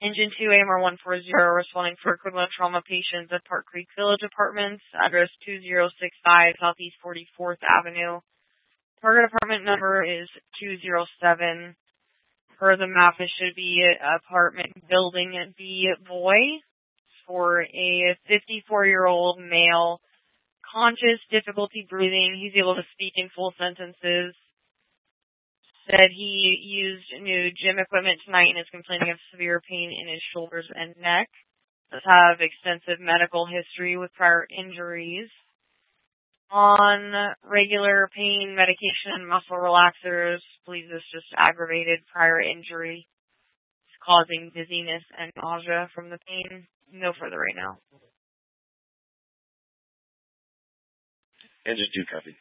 Engine 2 AMR 140 responding for equivalent trauma patients at Park Creek Village Apartments, address 2065 Southeast 44th Avenue. Target apartment number is 207. Per the map, it should be apartment building B Boy for a 54-year-old male, conscious, difficulty breathing. He's able to speak in full sentences. Said he used new gym equipment tonight and is complaining of severe pain in his shoulders and neck. Does have extensive medical history with prior injuries. On regular pain medication and muscle relaxers. Believes this just aggravated prior injury. It's causing dizziness and nausea from the pain. No further right now. Engine 2 copy.